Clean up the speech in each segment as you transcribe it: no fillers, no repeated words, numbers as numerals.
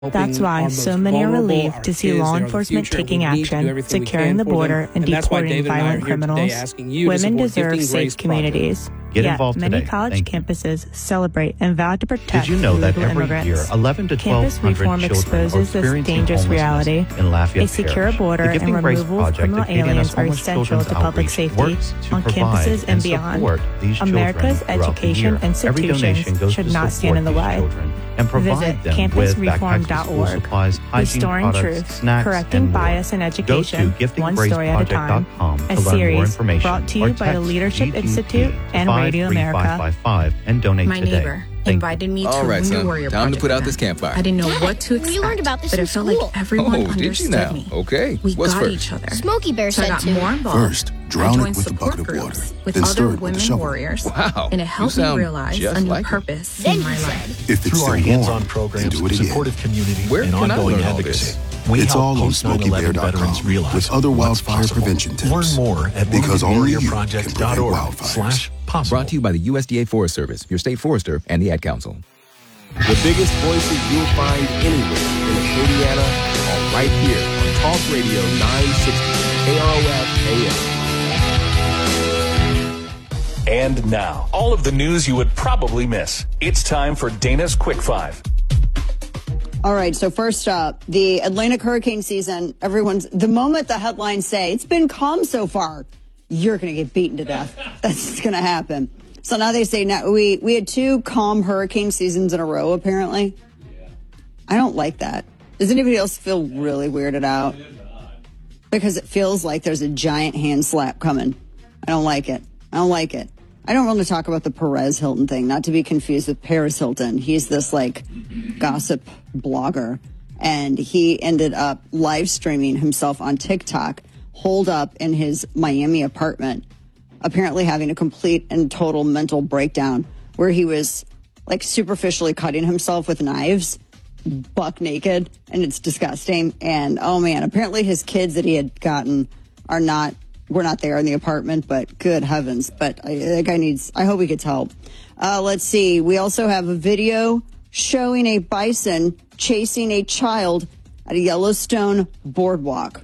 That's why so many are relieved to see law enforcement taking action, securing the border, and deporting violent criminals. Women deserve safe communities. Get involved many today. college campuses celebrate and vow to protect Did you know that illegal every immigrants. year 11 to Campus 1,200 reform children are exposes this experiencing dangerous homelessness reality. in Lafayette A secure Parish? border The and Giving Grace removal of Project, criminal a Katie aliens Anna's are homeless essential children's to public outreach, safety works to on provide campuses and beyond. support these children America's throughout the education year. Every donation institutions goes should to not stand in the support way. these children and provide Visit them with backpacks, school campusreform.org. supplies, hygiene Restoring products, truth, snacks, correcting and more. bias in Go education, to one story at a time. giftinggraceproject.com to A learn more series information. brought to you or by the text Leadership GGP Institute and to Radio America. 53555 and donate My today. neighbor invited me to All right, Wounded son. Warrior Time Project to put out event. this campfire. I didn't know what to expect, We learned about this but in it felt school. like everyone Oh, did you understood now? me. Okay. We What's got first? each other. Smokey Bear So I said got to. more involved. First, drown I it joined with a support bucket of groups water, with then other stir it with a women shovel. warriors, Wow. and it You helped me sound realize just a new like it. purpose Then in my he life. said, If it's Through still our warm, hands-on then programs, do it again. supportive community, Where and can I ongoing learn all advocacy, this? we It's help all on post-9/11 veterans SmokeyBear.com realize with other what's wildfire possible. prevention tips. Learn more at Because only you can prevent woundedwarriorproject.org/possible. Brought to you by the USDA Forest Service, your state forester, and the Ad Council. The biggest voices you'll find anywhere in Acadiana are right here on Talk Radio 960 KROF AM. And now, all of the news you would probably miss. It's time for Dana's Quick Five. All right, so first up, the Atlantic hurricane season, the moment the headlines say, it's been calm so far, you're going to get beaten to death. That's going to happen. So now they say, now we had 2 calm hurricane seasons in a row, apparently. I don't like that. Does anybody else feel really weirded out? Because it feels like there's a giant hand slap coming. I don't like it. I don't like it. I don't want to talk about the Perez Hilton thing, not to be confused with Paris Hilton. He's this gossip blogger, and he ended up live streaming himself on TikTok, holed up in his Miami apartment, apparently having a complete and total mental breakdown where he was superficially cutting himself with knives, buck naked, and it's disgusting. And oh man, apparently his kids that he had gotten were not there in the apartment, but good heavens. But that guy I hope he gets help. Let's see. We also have a video showing a bison chasing a child at a Yellowstone boardwalk.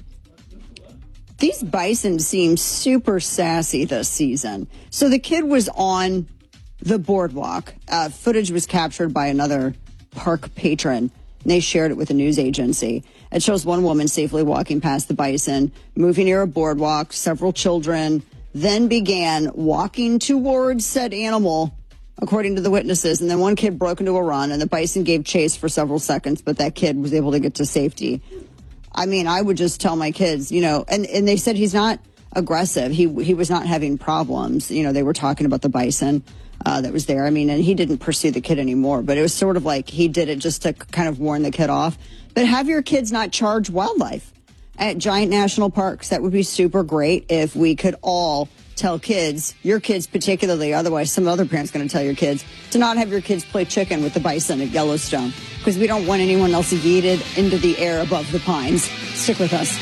These bison seem super sassy this season. So the kid was on the boardwalk. Footage was captured by another park patron, and they shared it with a news agency. It shows one woman safely walking past the bison, moving near a boardwalk. Several children then began walking towards said animal, according to the witnesses. And then one kid broke into a run, and the bison gave chase for several seconds, but that kid was able to get to safety. I mean, I would just tell my kids, and they said he's not aggressive. He was not having problems. They were talking about the bison that was there. I mean, and he didn't pursue the kid anymore, but it was sort of like he did it just to kind of warn the kid off. But have your kids not charge wildlife at giant national parks. That would be super great if we could all tell kids, your kids particularly, otherwise some other parent's going to tell your kids, to not have your kids play chicken with the bison at Yellowstone, because we don't want anyone else yeeted into the air above the pines. Stick with us.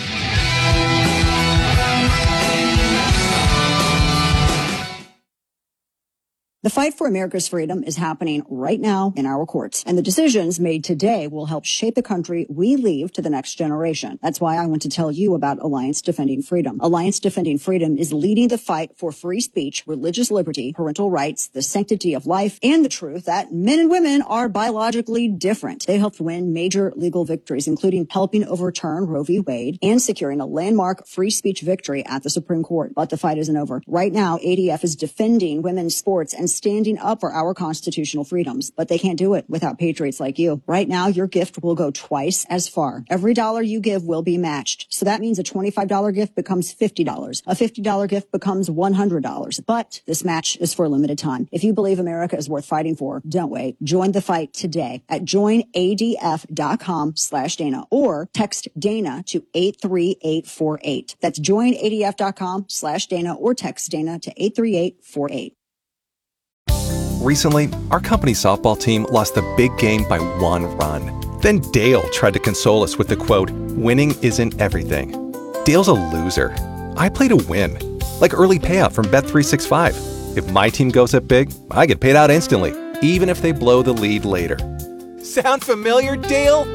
The fight for America's freedom is happening right now in our courts, and the decisions made today will help shape the country we leave to the next generation. That's why I want to tell you about Alliance Defending Freedom. Alliance Defending Freedom is leading the fight for free speech, religious liberty, parental rights, the sanctity of life, and the truth that men and women are biologically different. They helped win major legal victories, including helping overturn Roe v. Wade and securing a landmark free speech victory at the Supreme Court. But the fight isn't over. Right now, ADF is defending women's sports and standing up for our constitutional freedoms, but they can't do it without patriots like you. Right now, your gift will go twice as far. Every dollar you give will be matched. So that means a $25 gift becomes $50. A $50 gift becomes $100. But this match is for a limited time. If you believe America is worth fighting for, don't wait. Join the fight today at joinadf.com/Dana or text Dana to 83848. That's joinadf.com/Dana or text Dana to 83848. Recently, our company's softball team lost the big game by 1 run. Then Dale tried to console us with the quote, "Winning isn't everything." Dale's a loser. I play to win. Like early payout from Bet365. If my team goes up big, I get paid out instantly, even if they blow the lead later. Sound familiar, Dale?